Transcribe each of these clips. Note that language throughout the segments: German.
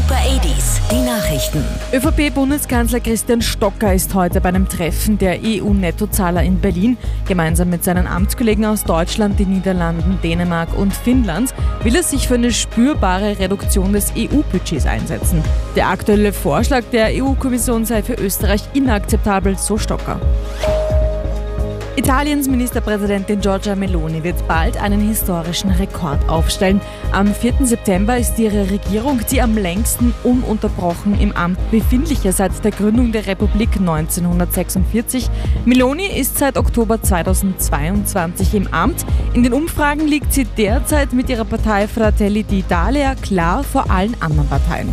Super 80s, die Nachrichten. ÖVP-Bundeskanzler Christian Stocker ist heute bei einem Treffen der EU-Nettozahler in Berlin. Gemeinsam mit seinen Amtskollegen aus Deutschland, den Niederlanden, Dänemark und Finnland will er sich für eine spürbare Reduktion des EU-Budgets einsetzen. Der aktuelle Vorschlag der EU-Kommission sei für Österreich inakzeptabel, so Stocker. Italiens Ministerpräsidentin Giorgia Meloni wird bald einen historischen Rekord aufstellen. Am 4. September ist ihre Regierung die am längsten ununterbrochen im Amt befindliche seit der Gründung der Republik 1946. Meloni ist seit Oktober 2022 im Amt. In den Umfragen liegt sie derzeit mit ihrer Partei Fratelli d'Italia klar vor allen anderen Parteien.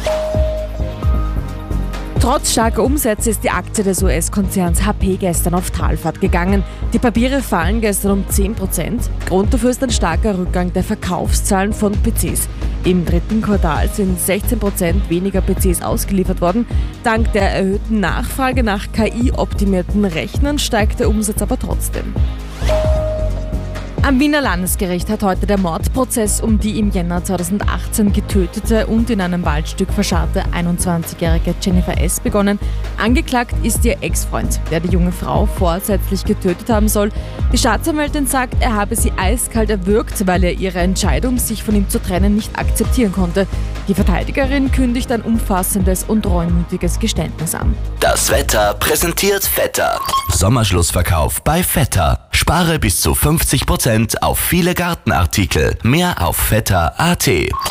Trotz starker Umsätze ist die Aktie des US-Konzerns HP gestern auf Talfahrt gegangen. Die Papiere fallen gestern um 10%. Grund dafür ist ein starker Rückgang der Verkaufszahlen von PCs. Im dritten Quartal sind 16% weniger PCs ausgeliefert worden. Dank der erhöhten Nachfrage nach KI-optimierten Rechnern steigt der Umsatz aber trotzdem. Am Wiener Landesgericht hat heute der Mordprozess um die im Jänner 2018 getötete und in einem Waldstück verscharrte 21-jährige Jennifer S. begonnen. Angeklagt ist ihr Ex-Freund, der die junge Frau vorsätzlich getötet haben soll. Die Staatsanwältin sagt, er habe sie eiskalt erwürgt, weil er ihre Entscheidung, sich von ihm zu trennen, nicht akzeptieren konnte. Die Verteidigerin kündigt ein umfassendes und reumütiges Geständnis an. Das Wetter präsentiert Vetter. Sommerschlussverkauf bei Vetter. Spare bis zu 50% auf viele Gartenartikel. Mehr auf vetter.at.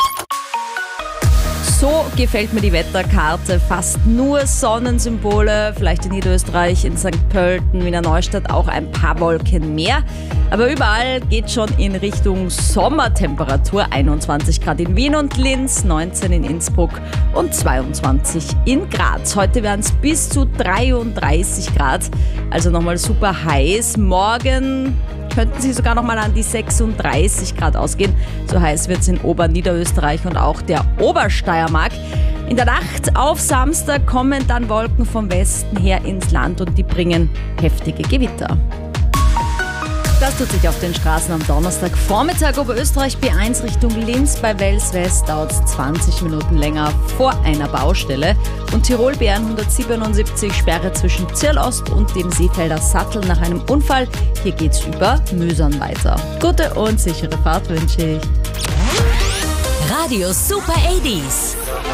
So gefällt mir die Wetterkarte. Fast nur Sonnensymbole, vielleicht in Niederösterreich, in St. Pölten, Wiener Neustadt auch ein paar Wolken mehr. Aber überall geht schon in Richtung Sommertemperatur. 21 Grad in Wien und Linz, 19 in Innsbruck und 22 in Graz. Heute werden es bis zu 33 Grad, also nochmal super heiß. Morgen könnten sie sogar nochmal an die 36 Grad ausgehen. So heiß wird es in Oberniederösterreich und auch der Obersteiermark. In der Nacht auf Samstag kommen dann Wolken vom Westen her ins Land und die bringen heftige Gewitter. Das tut sich auf den Straßen am Donnerstagvormittag. Oberösterreich B1 Richtung Linz, bei Wels West dauert es 20 Minuten länger vor einer Baustelle. Und Tirol B1 177 Sperre zwischen Zirlost und dem Seefelder Sattel nach einem Unfall. Hier geht's über Mösern weiter. Gute und sichere Fahrt wünsche ich. Radio Super 80s.